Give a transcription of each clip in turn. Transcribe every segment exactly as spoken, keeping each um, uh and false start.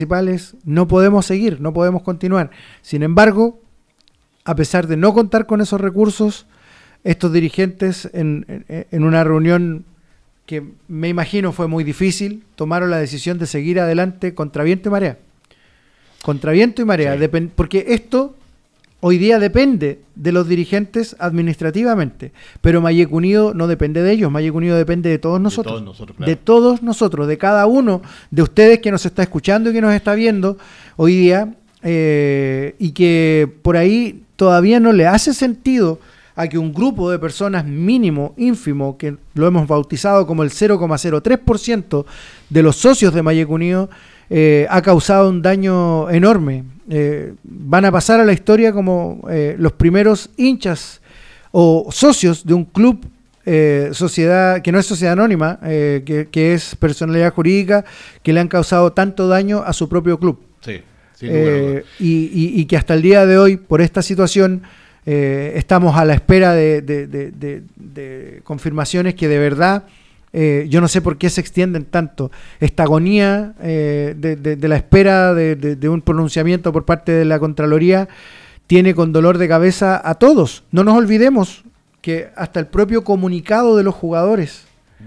municipales, no podemos seguir, no podemos continuar. Sin embargo, a pesar de no contar con esos recursos, estos dirigentes en, en, en una reunión que me imagino fue muy difícil, tomaron la decisión de seguir adelante contra viento y marea. Contra viento y marea, sí. Depend- porque esto hoy día depende de los dirigentes administrativamente, pero Mayeco Unido no depende de ellos, Mayeco Unido depende de todos nosotros, de todos nosotros, claro. de todos nosotros, de cada uno de ustedes que nos está escuchando y que nos está viendo hoy día, eh, y que por ahí todavía no le hace sentido a que un grupo de personas mínimo, ínfimo, que lo hemos bautizado como el cero coma cero tres por ciento de los socios de Mayeco Unido, eh, ha causado un daño enorme. Eh, van a pasar a la historia como eh, los primeros hinchas o socios de un club, eh, sociedad que no es sociedad anónima, eh, que, que es personalidad jurídica, que le han causado tanto daño a su propio club. Sí, sí, eh, y, y, y que hasta el día de hoy, por esta situación, eh, estamos a la espera de, de, de, de, de confirmaciones que de verdad, eh, yo no sé por qué se extienden tanto. Esta agonía eh, de, de, de la espera de, de, de un pronunciamiento por parte de la Contraloría tiene con dolor de cabeza a todos. No nos olvidemos que hasta el propio comunicado de los jugadores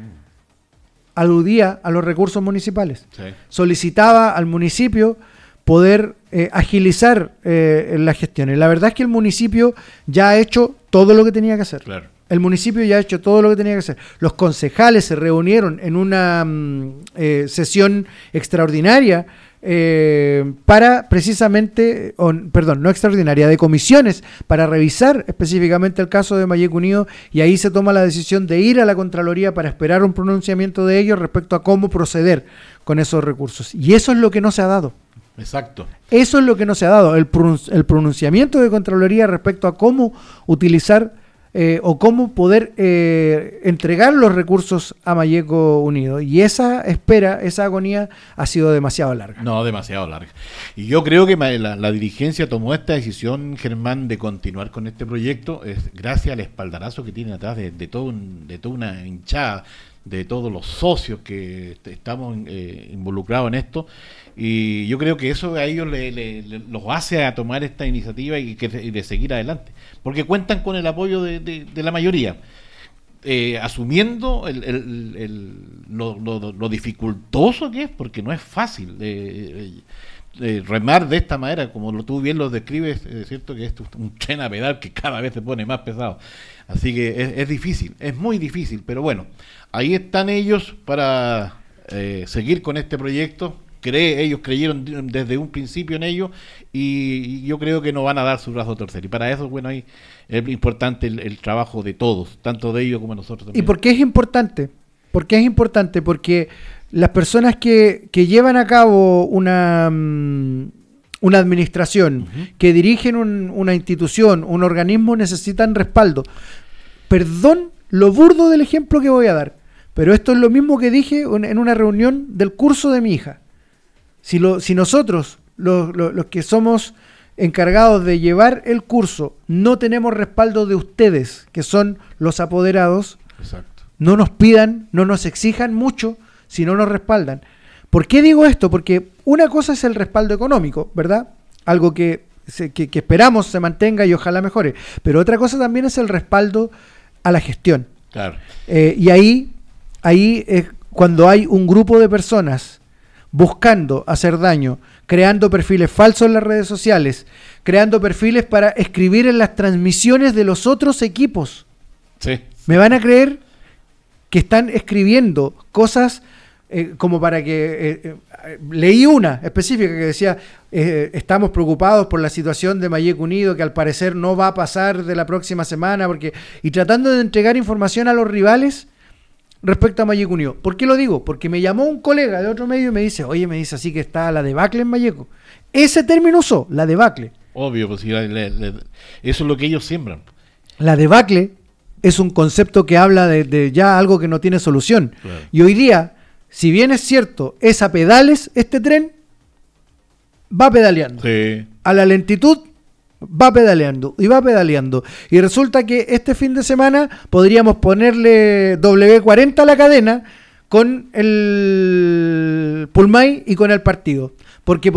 aludía a los recursos municipales. Sí. Solicitaba al municipio poder eh, agilizar eh, las gestiones. La verdad es que el municipio ya ha hecho todo lo que tenía que hacer. Claro. El municipio ya ha hecho todo lo que tenía que hacer. Los concejales se reunieron en una mm, eh, sesión extraordinaria eh, para precisamente, o, perdón, no extraordinaria, de comisiones, para revisar específicamente el caso de Mayeco Unido, y ahí se toma la decisión de ir a la Contraloría para esperar un pronunciamiento de ellos respecto a cómo proceder con esos recursos. Y eso es lo que no se ha dado. Exacto. Eso es lo que no se ha dado, el, pronun- el pronunciamiento de Contraloría respecto a cómo utilizar eh, o cómo poder eh, entregar los recursos a Mayeco Unido. Y esa espera, esa agonía ha sido demasiado larga. No, demasiado larga. Y yo creo que la, la dirigencia tomó esta decisión, Germán, de continuar con este proyecto, es gracias al espaldarazo que tiene atrás de, de, todo un, de toda una hinchada, de todos los socios que estamos eh, involucrados en esto. Y yo creo que eso a ellos le, le, le, los hace a tomar esta iniciativa y, que, y de seguir adelante, porque cuentan con el apoyo de, de, de la mayoría, eh, asumiendo el, el, el, lo, lo, lo dificultoso que es, porque no es fácil eh, eh, remar de esta manera, como lo, tú bien lo describes, es cierto que es un tren a pedal que cada vez se pone más pesado, así que es, es difícil, es muy difícil, pero bueno, ahí están ellos para eh, seguir con este proyecto. Cree, ellos creyeron desde un principio en ello y yo creo que no van a dar su brazo a torcer. Y para eso, bueno, ahí es importante el, el trabajo de todos, tanto de ellos como nosotros también. ¿Y por qué es importante? ¿Por qué es importante? Porque las personas que, que llevan a cabo una, um, una administración, uh-huh. que dirigen un, una institución, un organismo, necesitan respaldo. Perdón lo burdo del ejemplo que voy a dar, pero esto es lo mismo que dije en una reunión del curso de mi hija. Si, lo, si nosotros, los, los, los que somos encargados de llevar el curso, no tenemos respaldo de ustedes, que son los apoderados, exacto. No nos pidan, no nos exijan mucho si no nos respaldan. ¿Por qué digo esto? Porque una cosa es el respaldo económico, ¿verdad? Algo que, se, que, que esperamos se mantenga y ojalá mejore. Pero otra cosa también es el respaldo a la gestión. Claro. Eh, y ahí, ahí es cuando hay un grupo de personas buscando hacer daño, creando perfiles falsos en las redes sociales, creando perfiles para escribir en las transmisiones de los otros equipos. Sí. ¿Me van a creer que están escribiendo cosas eh, como para que... Eh, eh, leí una específica que decía, eh, estamos preocupados por la situación de Mayeco Unido, que al parecer no va a pasar de la próxima semana, porque y tratando de entregar información a los rivales respecto a Mayeco Unido. ¿Por qué lo digo? Porque me llamó un colega de otro medio y me dice, oye, me dice así que está la debacle en Mayeco. Ese término usó, la debacle. Obvio, pues le, le, le, eso es lo que ellos siembran. La debacle es un concepto que habla de, de ya algo que no tiene solución. Claro. Y hoy día, si bien es cierto, es a pedales este tren, va pedaleando. Sí. A la lentitud va pedaleando y va pedaleando. Y resulta que este fin de semana podríamos ponerle doble u cuarenta a la cadena con el Pulmay y con el partido. porque